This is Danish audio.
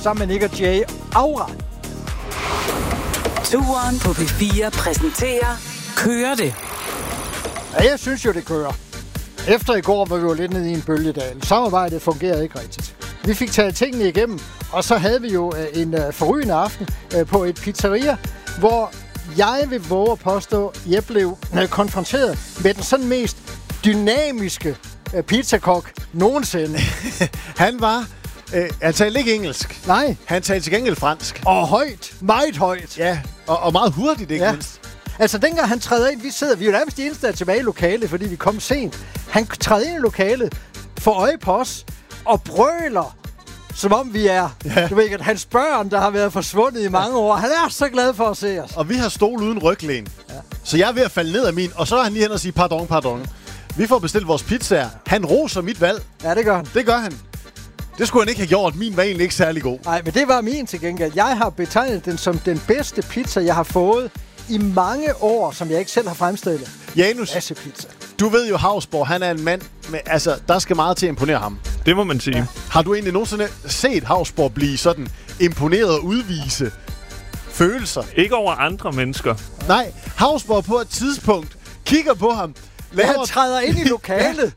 sammen med Nick og Jay Aura. Turen på P4 præsenterer Kører det? Ja, jeg synes jo, det kører. Efter i går var vi jo lidt nede i en bølgedal. Samarbejdet fungerede ikke rigtigt. Vi fik taget tingene igennem, og så havde vi jo en forrygende aften på et pizzeria, hvor jeg vil våge at påstå, at jeg blev konfronteret med den sådan mest dynamiske pizzakok nogensinde. Han talte ikke engelsk. Nej. Han talte til gengæld fransk. Og højt. Meget højt. Ja, og meget hurtigt, ikke mindst. Altså, dengang han træder ind, vi er jo nærmest de eneste, der er tilbage i lokalet, fordi vi kom sent. Han træder ind i lokalet, får øje på os, og brøler, som om vi er. Ja. Du ved ikke, at hans børn, der har været forsvundet i mange år, han er så glad for at se os. Og vi har stol uden ryglæn. Ja. Så jeg er ved at falde ned af min, og så er han lige hen og sige, pardon. Vi får bestilt vores pizzaer. Han roser mit valg. Ja, det gør han. Det gør han. Det skulle han ikke have gjort. Min var egentlig ikke særlig god. Nej, men det var min til gengæld. Jeg har betegnet den som den bedste pizza, jeg har fået i mange år, som jeg ikke selv har fremstillet. Janus, pizza. Du ved jo, Hausborg, han er en mand med, altså, der skal meget til at imponere ham. Det må man sige. Ja. Har du egentlig nogensinde set Hausborg blive sådan imponeret og udvise følelser? Ikke over andre mennesker. Nej, Hausborg på et tidspunkt kigger på ham. Han træder ind i lokalet.